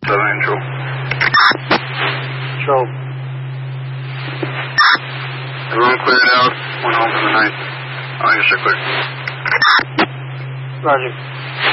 Angel. Control. Everyone cleared out. Went home for the night. I guess you're clear. Roger.